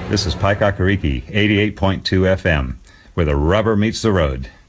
This is Pike Akariki, 88.2 FM, where the rubber meets the road.